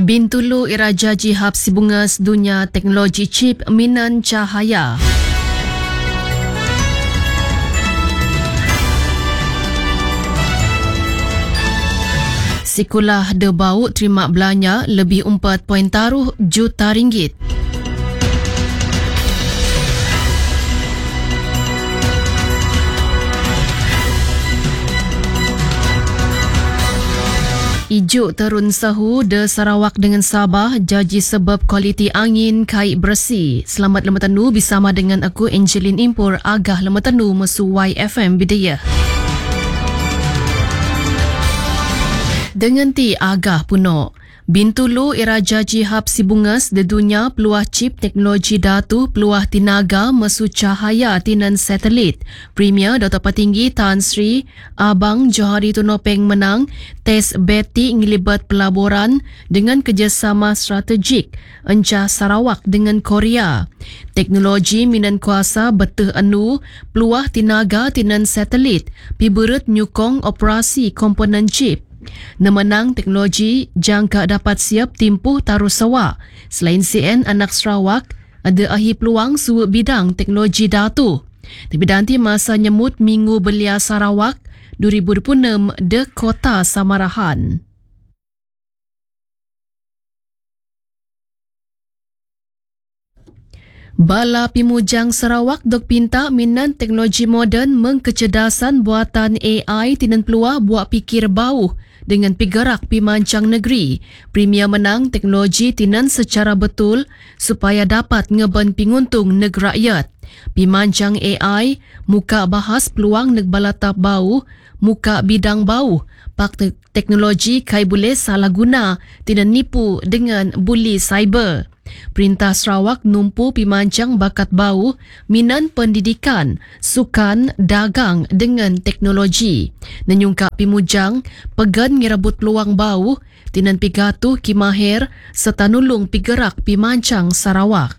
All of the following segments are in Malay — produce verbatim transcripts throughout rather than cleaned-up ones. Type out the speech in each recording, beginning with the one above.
Bintulu Iraja Jihab Sibungas Dunia Teknologi Chip Minan Cahaya. Sikulah de bau terima belanja lebih empat poin taruh juta ringgit. Ijuk terun sahu de Sarawak dengan Sabah jaji sebab kualiti angin kait bersih. Selamat lemetanu bersama dengan aku Angeline Impur agah lemetanu mesu Y F M Bidayah. Dengan ti agah puno. Bintulu Iraja Jihab Sibungas de dunia peluah chip teknologi datu peluah tinaga mesu cahaya tinan satelit. Premier Dato' Patinggi Tan Sri Abang Johari Tunopeng menang tes beti ngilibat pelaburan dengan kerjasama strategik encah Sarawak dengan Korea. Teknologi minan kuasa beteh anu peluah tinaga tinan satelit piberut nyukong operasi komponen chip. Nemenang teknologi jangka dapat siap timpuh taruh sewa. Selain C N anak Sarawak, ada ahi peluang suwe bidang teknologi datu. Tapi nanti masa nyemut Minggu Belia Sarawak dua ribu dua puluh enam de Kota Samarahan. Bala Pimujang Sarawak dok pinta minan teknologi moden mengkecerdasan buatan A I tinan peluah buat pikir bau dengan pigerak pimancang negeri. Premier menang teknologi tinan secara betul supaya dapat ngeben pinguntung neg rakyat. Pimancang A I muka bahas peluang neg balatap bau, muka bidang bau. Pak te- teknologi kai boleh salah guna tinan nipu dengan buli cyber. Perintah Sarawak numpu pimancang bakat bau, minan pendidikan, sukan, dagang dengan teknologi. Nenyungkap pimujang, pegan ngirebut peluang bau, tinan pigatu kimahir, serta nulung pigerak pimancang Sarawak.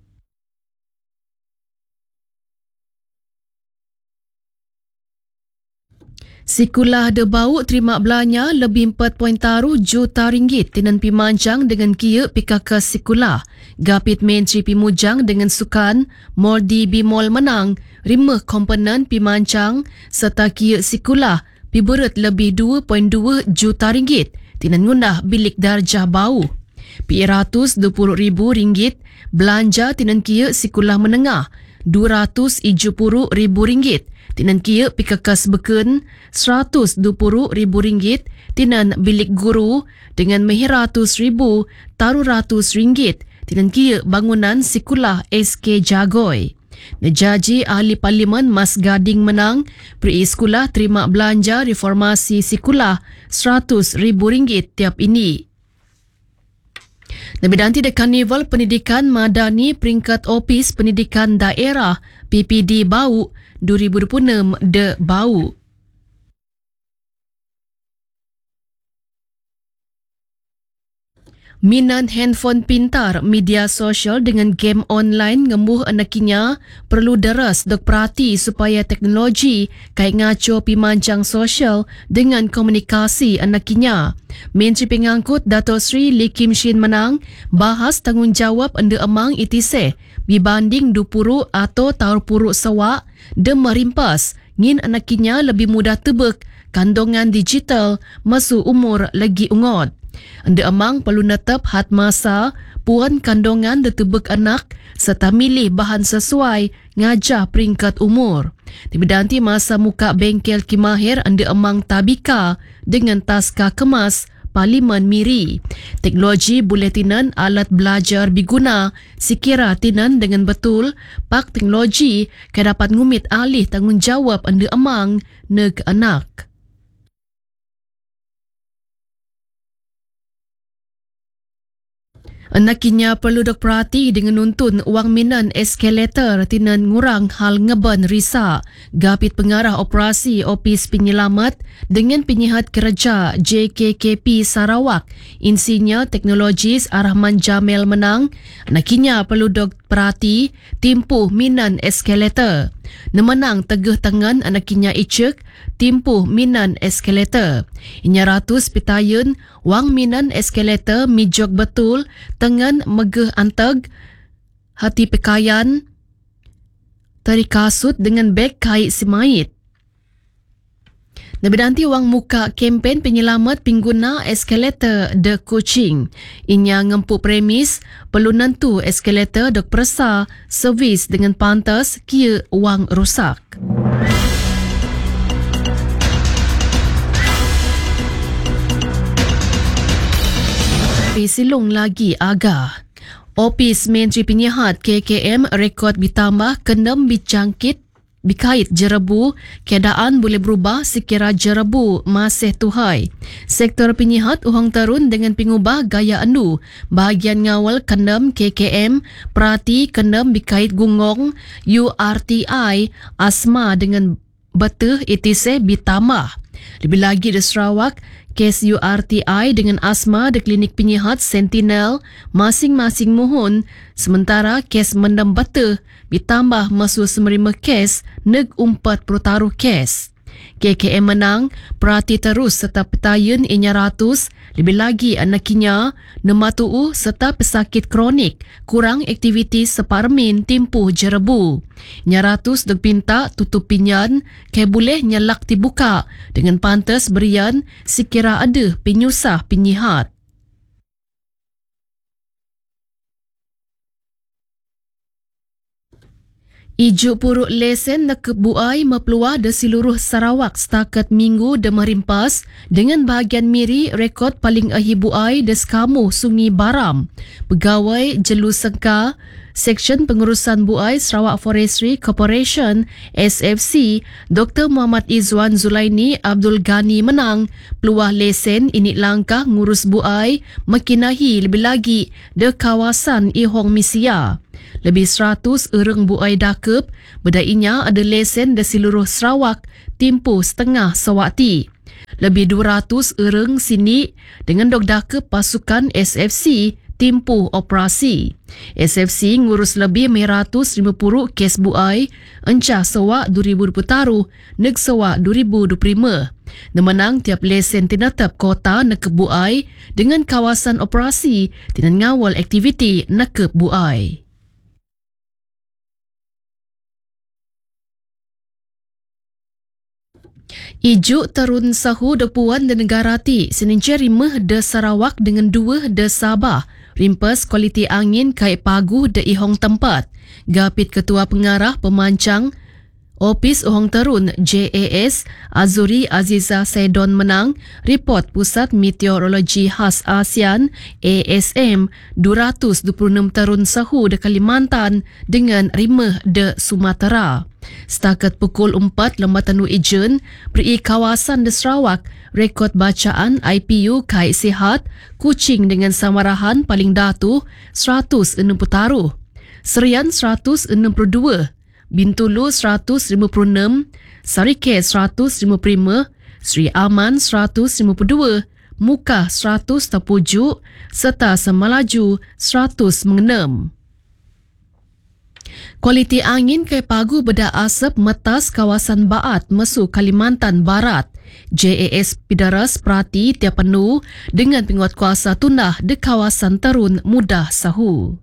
Sikulah de bau terima belanja lebih empat poin taruh juta ringgit tinan pimancang dengan kia pikaka sikulah. Gapit Menteri Pimujang dengan sukan Mordi Bimol menang rimah komponen pimancang serta kia sikulah piberut lebih dua poin dua juta ringgit tinan ngundah bilik darjah bau. Pi ratus dua puluh ribu ringgit belanja tinan kia sikulah menengah dua ratus tujuh puluh ribu ringgit. Tinan kia pikakas beken seratus dua puluh ribu ringgit tinan bilik guru dengan mehir ratus ribu taruh ratus ringgit tinan kia bangunan sikulah S K Jagoy. Nejaji Ahli Parlimen Mas Gading menang peri sekolah terima belanja reformasi sikulah seratus ribu ringgit tiap ini. Lebih nanti de Karnival Pendidikan Madani peringkat Opis Pendidikan Daerah P P D Bau dua ribu dua puluh enam de Bau. Minan handphone pintar, media sosial dengan game online ngembuh anakinya perlu deras dok perhati supaya teknologi kait ngaco pimancang sosial dengan komunikasi anakinya. Menteri Pengangkut Dato' Sri Lee Kim Shin menang bahas tanggungjawab anda emang itiseh dibanding dupuru atau taur puruk sawak de merimpas ngin anakinya lebih mudah tebek kandungan digital masu umur lagi ungot. Anda emang perlu netap hat masa puan kandungan de tebek anak serta milih bahan sesuai ngajah peringkat umur. Tapi nanti masa muka bengkel kimahir anda emang tabika dengan taska kemas Parlimen Miri. Teknologi boleh tinan alat belajar biguna sekira tinan dengan betul pak teknologi kaya dapat ngumit alih tanggungjawab anda emang neg anak. Anakinya perlu dok perhati dengan nuntun wang minan eskalator tinan ngurang hal ngeban risa. Gapit pengarah operasi Opis Penyelamat dengan penyihat kerja J K K P Sarawak, Insinyur Teknologis Arahman Jamil menang. Anakinya perlu dok perhati timpuh minan eskalator. Nemenang tegeh tangan anak kinya icek timpuh minan eskalator. Inya ratus pitayun wang minan eskalator mijok betul tangan megeh anteg hati pekayan terikasut dengan beg kait semait. Nabidanti wang muka kempen penyelamat pengguna eskalator de Kuching. Inya ngempu premis perlu nentu eskalator dok persa servis dengan pantas kia wang rosak. Silung lagi agak. Opis Menteri Penyihat K K M rekod ditambah kendam bicangkit bikait jerebu, keadaan boleh berubah sekira jerebu masih tuhai. Sektor penyihat uhang tarun dengan pengubah gaya andu. Bahagian ngawal kendam K K M, perhati kendam bikait gungong, U R T I, asma dengan betuh et cetera ditambah. Lebih lagi di Sarawak, kes U R T I dengan asma di klinik penyihat Sentinel masing-masing mohon, sementara kes mendam betuh ditambah masuk semerima kes neg umpat pertaruh kes. K K M menang, perhati terus serta petayun inya ratus, lebih lagi anak kinya, nematu'u serta pesakit kronik, kurang aktiviti separmin timpuh jerebu. Inya ratus dek pinta tutup pinyan, kaya boleh nyalak dibuka, dengan pantas berian sekira ada penyusah penyihat. Ijuk puruk lesen nekep buai mepeluah de seluruh Sarawak setakat minggu de merimpas dengan bahagian miri rekod paling ahi buai de Sekamu Sungai Baram. Pegawai Jelu Sengka, Seksyen Pengurusan Buai Sarawak Forestry Corporation S F C, Doktor Muhammad Izwan Zulaini Abdul Ghani menang peluah lesen ini langkah ngurus buai makinahi lebih lagi de kawasan Ihong Misia. Lebih seratus orang buai dakep, bedainya ada lesen di seluruh Sarawak, timpuh setengah sewakti. Lebih dua ratus orang sini dengan dok dakep pasukan S F C, timpuh operasi. S F C ngurus lebih seratus lima puluh kes buai, encah sewak dua ribu dua puluh taruh, neg sewak dua ribu dua puluh lima. Nemenang tiap lesen tinatap kota nekep buai dengan kawasan operasi tinan ngawal aktiviti nekep buai. Ijuk terun sahu de puan de negara ti seninja rimah de Sarawak dengan dua de Sabah. Rimpas kualiti angin kait pagu de ihong tempat. Gapit Ketua Pengarah Pemancang Opis Ohong Terun J A S Azuri Aziza Saidon menang report Pusat Meteorologi Khas ASEAN A S M dua ratus dua puluh enam terun sahu de Kalimantan dengan rimah de Sumatera. Setakat pukul empat lembatan Ijen, beri kawasan de Sarawak rekod bacaan I P U kait sihat Kuching dengan samarahan paling datu seratus enam puluh taruh, Serian seratus enam puluh dua, Bintulu seratus lima puluh enam, Sarike seratus lima puluh lima, Sri Aman seratus lima puluh dua, Muka seratus terpujuk serta Semalaju seratus mengenam. Kualiti angin ke pagu beda asap metas kawasan Baat masuk Kalimantan Barat. J A S Pidaras perhati tiap penuh dengan penguatkuasa tunah di kawasan terun mudah sahu.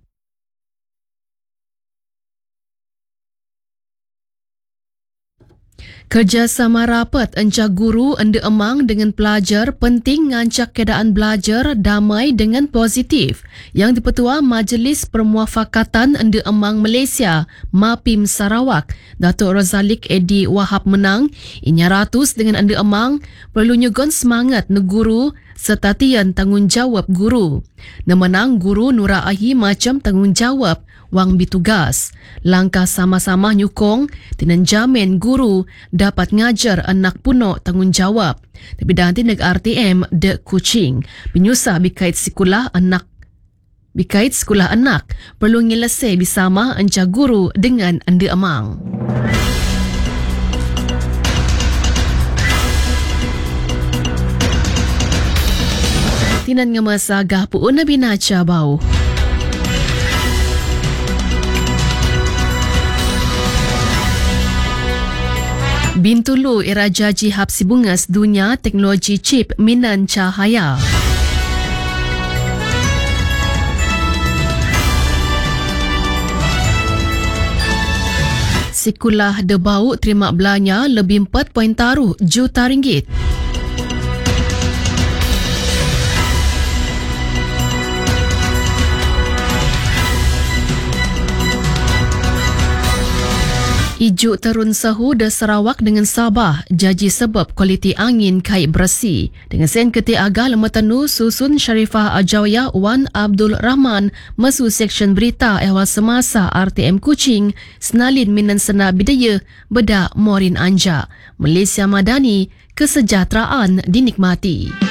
Kerjasama rapat encak guru ende emang dengan pelajar penting ngancak keadaan belajar damai dengan positif yang dipertua Majlis Permuafakatan ende emang Malaysia MAPIM Sarawak Datuk Razalik Edi Wahab menang inya ratus dengan ende emang perlu nyugon semangat neguru serta tian tanggungjawab guru. Nemenang guru Nura Ahi macam tanggungjawab wang bitugas. Langkah sama-sama nyukong tinan jamin guru dapat ngajar anak puno tanggungjawab. Tapi nanti neg R T M de Kuching. Penyusah bikait sekolah anak bikait sekolah anak perlu ngilesai bersama enca guru dengan ande amang. Tinan ngemasagah puun na binaca bau. Bintulu era Jaji Hapsibungas Dunia Teknologi Chip Minan Cahaya. Sekulah Debau terima belanja lebih empat perpuluhan taruh juta ringgit. Ijuk terun sahu de Sarawak dengan Sabah jaji sebab kualiti angin kait bersih. Dengan sen keti agak lemetanu susun Sharifah Ajawiyah Wan Abdul Rahman mesu Seksyen Berita Ehwal Semasa R T M Kuching Senalin Minan Sena Bidaya Bedak Morin Anja. Malaysia Madani, kesejahteraan dinikmati.